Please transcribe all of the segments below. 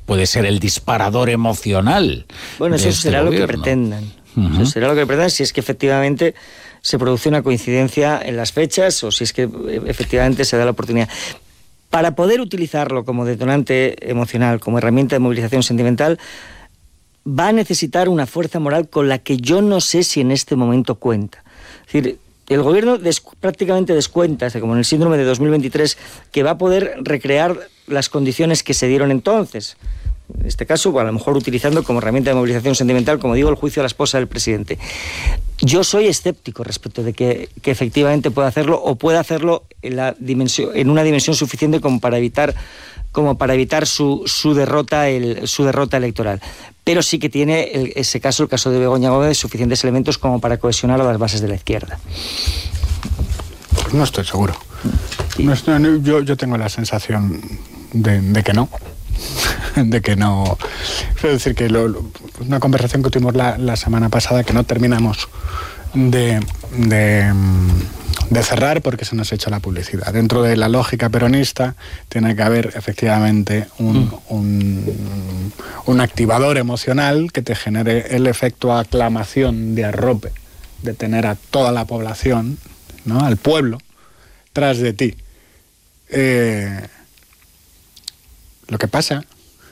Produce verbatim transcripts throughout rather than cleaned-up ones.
puede ser el disparador emocional. Bueno, eso este será gobierno. lo que pretendan. Uh-huh. Eso será lo que pretendan si es que efectivamente se produce una coincidencia en las fechas o si es que efectivamente se da la oportunidad. Para poder utilizarlo como detonante emocional, como herramienta de movilización sentimental, va a necesitar una fuerza moral con la que yo no sé si en este momento cuenta. Es decir, el gobierno des, prácticamente descuenta, como en el síndrome de dos mil veintitrés, que va a poder recrear las condiciones que se dieron entonces. En este caso, bueno, a lo mejor utilizando como herramienta de movilización sentimental, como digo, el juicio a la esposa del presidente. Yo soy escéptico respecto de que, que efectivamente pueda hacerlo o pueda hacerlo en, la dimensión, en una dimensión suficiente como para evitar, como para evitar su, su, derrota, el, su derrota electoral. Pero sí que tiene el, ese caso, el caso de Begoña Gómez, suficientes elementos como para cohesionar a las bases de la izquierda. Pues no estoy seguro. No estoy, yo, yo tengo la sensación de, de que no. de que no... Quiero decir que lo, lo, una conversación que tuvimos la, la semana pasada que no terminamos de, de, de cerrar porque se nos echa la publicidad. Dentro de la lógica peronista tiene que haber efectivamente un, mm. un, un activador emocional que te genere el efecto aclamación de arrope, de tener a toda la población, ¿no?, al pueblo, tras de ti. Eh, lo que pasa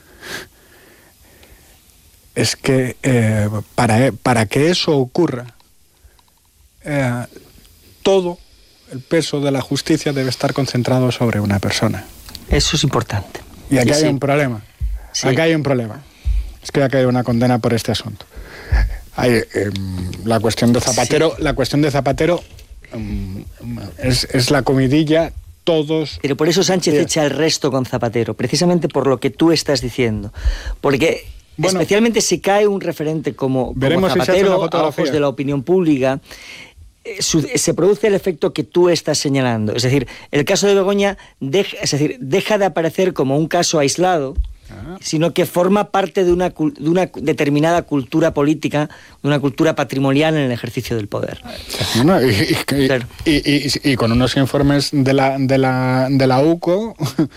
es que eh, para, para que eso ocurra, eh, todo el peso de la justicia debe estar concentrado sobre una persona. Eso es importante. Y aquí sí, hay sí. un problema. Sí. Aquí hay un problema. Es que aquí hay una condena por este asunto. Hay eh, la cuestión de Zapatero, sí. la cuestión de Zapatero um, es, es la comidilla. Todos. Pero por eso Sánchez yeah. echa el resto con Zapatero, precisamente por lo que tú estás diciendo. Porque bueno, especialmente si cae un referente como, como Zapatero si a ojos de la opinión pública, eh, su, se produce el efecto que tú estás señalando. Es decir, el caso de Begoña deja, es decir, deja de aparecer como un caso aislado, ah. sino que forma parte de una, de una determinada cultura política, de una cultura patrimonial en el ejercicio del poder. Bueno, y, y, claro. y, y, y, y con unos informes de la, de la, de la U C O,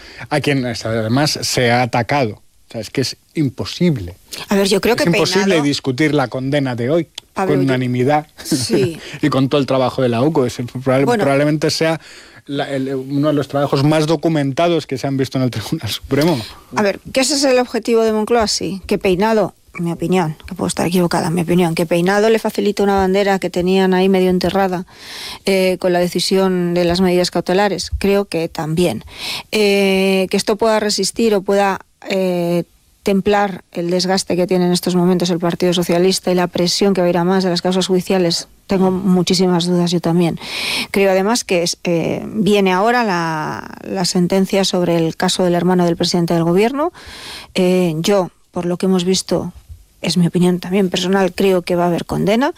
a quien además se ha atacado. O sea, es que es imposible. A ver, yo creo es que imposible Peinado... discutir la condena de hoy ver, con unanimidad sí. y con todo el trabajo de la U C O. Es, probable, bueno. Probablemente sea la, el, uno de los trabajos más documentados que se han visto en el Tribunal Supremo. A ver, ¿qué ese es el objetivo de Moncloa? Sí, que Peinado, mi opinión, que puedo estar equivocada, mi opinión, que Peinado le facilita una bandera que tenían ahí medio enterrada eh, con la decisión de las medidas cautelares. Creo que también. Eh, que esto pueda resistir o pueda... Eh, templar el desgaste que tiene en estos momentos el Partido Socialista y la presión que va a ir a más de las causas judiciales, tengo muchísimas dudas yo también. Creo además que es, eh, viene ahora la, la sentencia sobre el caso del hermano del presidente del gobierno. Eh, yo, por lo que hemos visto, es mi opinión también personal, creo que va a haber condena,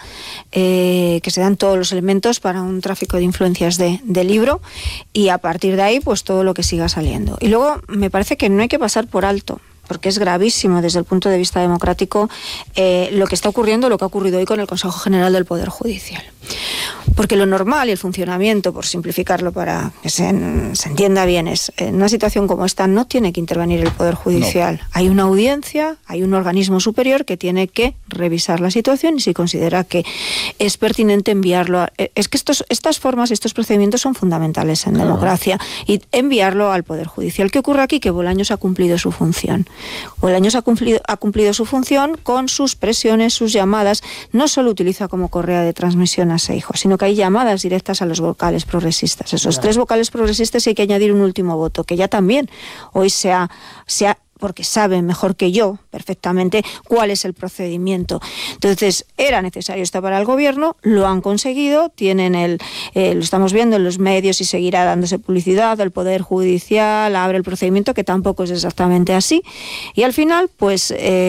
eh, que se dan todos los elementos para un tráfico de influencias de, de libro, y a partir de ahí pues todo lo que siga saliendo. Y luego me parece que no hay que pasar por alto, porque es gravísimo desde el punto de vista democrático eh, lo que está ocurriendo, lo que ha ocurrido hoy con el Consejo General del Poder Judicial. Porque lo normal y el funcionamiento, por simplificarlo para que se, se entienda bien, es en una situación como esta no tiene que intervenir el Poder Judicial. No. Hay una audiencia, hay un organismo superior que tiene que revisar la situación y si considera que es pertinente enviarlo a... Es que estos, estas formas, estos procedimientos son fundamentales en claro. democracia, y enviarlo al Poder Judicial. ¿Qué ocurre aquí? Que Bolaños ha cumplido su función. Bolaños ha cumplido, ha cumplido su función con sus presiones, sus llamadas. No solo utiliza como correa de transmisión a Seijo, sino que hay llamadas directas a los vocales progresistas. Esos claro. tres vocales progresistas hay que añadir un último voto, que ya también hoy se ha, se ha porque saben mejor que yo perfectamente cuál es el procedimiento. Entonces, era necesario esto para el gobierno, lo han conseguido, tienen el, eh, lo estamos viendo en los medios y seguirá dándose publicidad, el Poder Judicial abre el procedimiento, que tampoco es exactamente así, y al final, pues,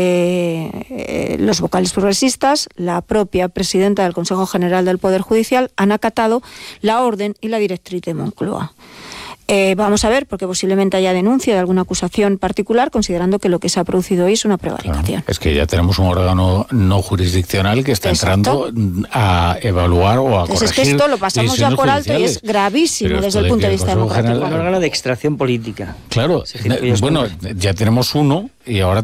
eh, eh, los vocales progresistas, la propia presidenta del Consejo General del Poder Judicial, han acatado la orden y la directriz de Moncloa. Eh, vamos a ver, porque posiblemente haya denuncia de alguna acusación particular, considerando que lo que se ha producido hoy es una prevaricación. Claro, es que ya tenemos un órgano no jurisdiccional que está Exacto. entrando a evaluar o a Entonces, corregir. Es que esto lo pasamos ya por alto y es gravísimo desde el punto de vista democrático. Un órgano de extracción política. Claro, bueno, ya tenemos uno y ahora